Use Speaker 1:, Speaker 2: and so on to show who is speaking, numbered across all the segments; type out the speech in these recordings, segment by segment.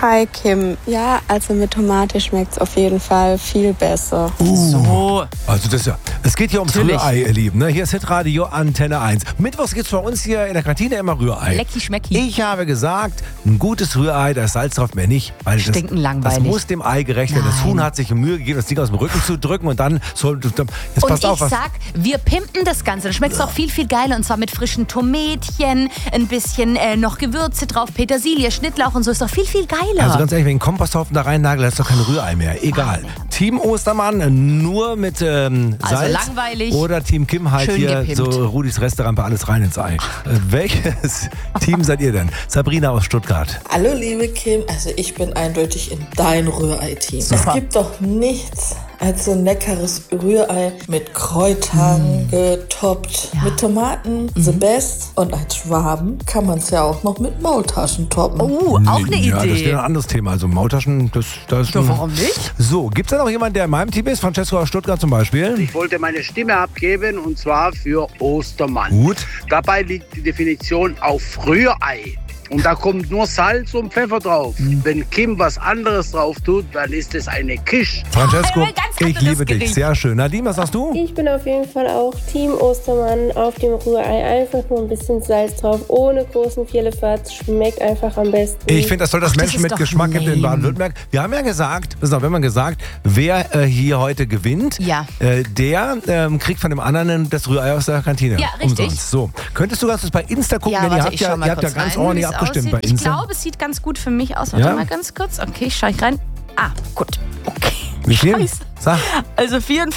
Speaker 1: Hi Kim. Ja, also mit Tomate schmeckt es auf jeden Fall viel besser.
Speaker 2: So.
Speaker 3: Also es geht hier ums
Speaker 2: Natürlich.
Speaker 3: Rührei, ihr Lieben. Ne? Hier ist Hitradio Antenne 1. Mittwochs gibt es bei uns hier in der Kantine immer Rührei.
Speaker 2: Lecki schmecki.
Speaker 3: Ich habe gesagt, ein gutes Rührei, da ist Salz drauf, mehr nicht. Weil
Speaker 2: Stinken
Speaker 3: das
Speaker 2: langweilig.
Speaker 3: muss dem Ei gerecht werden. Das
Speaker 2: Nein.
Speaker 3: Huhn hat sich Mühe gegeben, das Ding aus dem Rücken zu drücken und dann so. Jetzt
Speaker 2: Und
Speaker 3: passt auf,
Speaker 2: ich sag, wir pimpen das Ganze. Dann schmeckt es auch viel, viel geiler. Und zwar mit frischen Tomätchen, ein bisschen noch Gewürze drauf, Petersilie, Schnittlauch und so. Ist doch viel, viel geiler.
Speaker 3: Also ganz ehrlich, wenn ich einen Komposthaufen da reinnagel, das ist doch kein Rührei mehr. Egal. Team Ostermann nur mit Salz.
Speaker 2: langweilig.
Speaker 3: Oder Team Kim halt
Speaker 2: Schön
Speaker 3: hier
Speaker 2: gepimpt.
Speaker 3: so Rudis Resterampe, alles rein ins Ei. Welches Team seid ihr denn? Sabrina aus Stuttgart.
Speaker 4: Hallo liebe Kim, also ich bin eindeutig in dein Rührei-Team. Es gibt doch nichts als so ein leckeres Rührei mit Kräutern getoppt, mit Tomaten, the best. Und als Schwaben kann man es ja auch noch mit Maultaschen toppen.
Speaker 2: auch eine
Speaker 3: Ja, das
Speaker 2: Idee.
Speaker 3: wäre ein anderes Thema. Also Maultaschen, das ist schon...
Speaker 2: Warum nicht?
Speaker 3: So, gibt es da noch jemanden, der in meinem Team ist? Francesco aus Stuttgart zum Beispiel.
Speaker 5: Ich wollte meine Stimme abgeben und zwar für Ostermann.
Speaker 3: Gut.
Speaker 5: Dabei liegt die Definition auf Rührei. Und da kommt nur Salz und Pfeffer drauf. Wenn Kim was anderes drauf tut, dann ist es eine Kisch.
Speaker 3: Francesco,
Speaker 2: Ein ganz
Speaker 3: ich
Speaker 2: anderes
Speaker 3: liebe dich.
Speaker 2: Gericht.
Speaker 3: Sehr schön. Nadine, was sagst du?
Speaker 6: Ich bin auf jeden Fall auch Team Ostermann auf dem Rührei. Einfach nur ein bisschen Salz drauf, ohne großen Firlefanz. Schmeckt einfach am besten.
Speaker 3: Ich finde das toll, dass
Speaker 2: Ach, das
Speaker 3: Menschen
Speaker 2: ist
Speaker 3: mit
Speaker 2: doch
Speaker 3: Geschmack gibt in
Speaker 2: lame.
Speaker 3: Baden-Württemberg. Wir haben ja gesagt, wir haben gesagt, wer hier heute gewinnt,
Speaker 2: Ja.
Speaker 3: der kriegt von dem anderen das Rührei aus der Kantine.
Speaker 2: Ja, richtig.
Speaker 3: Umsonst. So, könntest du ganz kurz bei Insta gucken,
Speaker 2: Ja,
Speaker 3: denn
Speaker 2: warte,
Speaker 3: ihr
Speaker 2: ich schau mal
Speaker 3: habt ja
Speaker 2: kurz
Speaker 3: ganz
Speaker 2: rein,
Speaker 3: ordentlich
Speaker 2: wie es
Speaker 3: abgestimmt
Speaker 2: aussieht.
Speaker 3: bei
Speaker 2: Ich
Speaker 3: Insta.
Speaker 2: glaube, es sieht ganz gut für mich aus. Warte
Speaker 3: Ja?
Speaker 2: mal ganz kurz. Okay, schau ich rein. Ah, gut. Okay.
Speaker 3: Wie viel?
Speaker 2: Scheiße.
Speaker 3: Sag.
Speaker 2: Also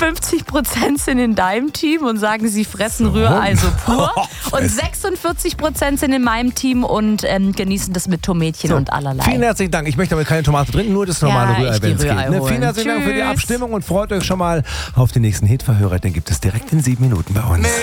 Speaker 2: 54% sind in deinem Team und sagen, sie fressen Rührei so pur. Und 46% sind in meinem Team und genießen das mit Tomätchen und allerlei.
Speaker 3: Vielen herzlichen Dank. Ich möchte aber keine Tomate drin, nur das normale
Speaker 2: Ja,
Speaker 3: Rührei,
Speaker 2: ich
Speaker 3: wenn
Speaker 2: geh
Speaker 3: es geht.
Speaker 2: Rührei
Speaker 3: Ne?
Speaker 2: holen.
Speaker 3: Vielen herzlichen Dank für die
Speaker 2: Tschüss.
Speaker 3: Abstimmung und freut euch schon mal auf den nächsten Hitverhörer. Den gibt es direkt in 7 Minuten bei uns.